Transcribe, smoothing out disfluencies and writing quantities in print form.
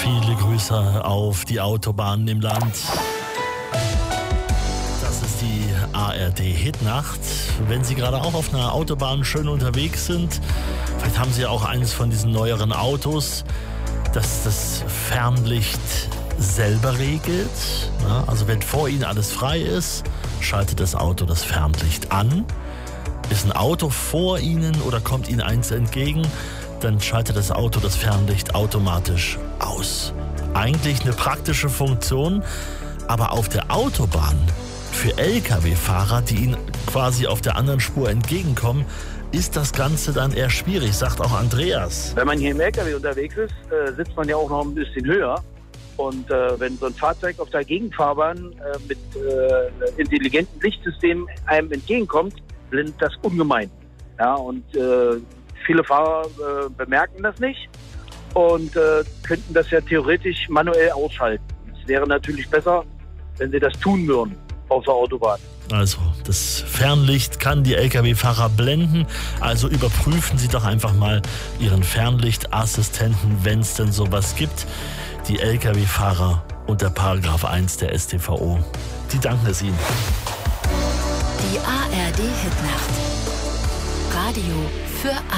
Viele Grüße auf die Autobahnen im Land. Das ist die ARD Hitnacht. Wenn Sie gerade auch auf einer Autobahn schön unterwegs sind, vielleicht haben Sie ja auch eines von diesen neueren Autos, das das Fernlicht selber regelt. Ja, also wenn vor Ihnen alles frei ist, schaltet das Auto das Fernlicht an. Ist ein Auto vor Ihnen oder kommt Ihnen eins entgegen, dann schaltet das Auto das Fernlicht automatisch aus. Eigentlich eine praktische Funktion, aber auf der Autobahn für Lkw-Fahrer, die Ihnen quasi auf der anderen Spur entgegenkommen, ist das Ganze dann eher schwierig, sagt auch Andreas. Wenn man hier im Lkw unterwegs ist, sitzt man ja auch noch ein bisschen höher. Und wenn so ein Fahrzeug auf der Gegenfahrbahn mit intelligentem Lichtsystem einem entgegenkommt, blendet das ungemein. Ja, und viele Fahrer bemerken das nicht und könnten das ja theoretisch manuell ausschalten. Es wäre natürlich besser, wenn sie das tun würden auf der Autobahn. Also, das Fernlicht kann die Lkw-Fahrer blenden. Also überprüfen Sie doch einfach mal Ihren Fernlichtassistenten, wenn es denn sowas gibt. Die Lkw-Fahrer unter Paragraph 1 der StVO, die danken es Ihnen. Die ARD Hitnacht. Radio für